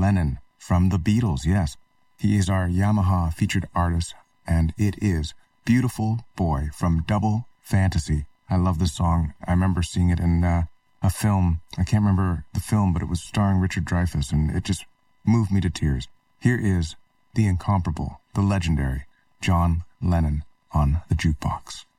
Lennon from the Beatles, yes. He is our Yamaha featured artist, and it is Beautiful Boy from Double Fantasy. I love this song. I remember seeing it in a film. I can't remember the film, but it was starring Richard Dreyfuss, and it just moved me to tears. Here is the incomparable, the legendary John Lennon on the jukebox.